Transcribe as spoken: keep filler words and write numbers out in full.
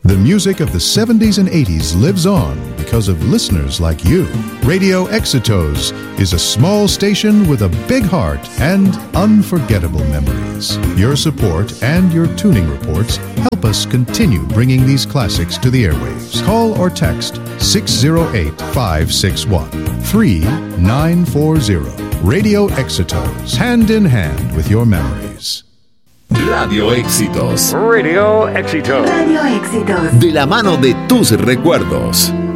The music of the seventies and eighties lives on because of listeners like you. Radio Exitos is a small station with a big heart and unforgettable memories. Your support and your tuning reports help us continue bringing these classics to the airwaves. Call or text six oh eight, five six one, three nine four zero. Radio Exitos, hand in hand with your memories. Radio Éxitos. Radio Éxitos. Radio Éxitos. De la mano de tus recuerdos.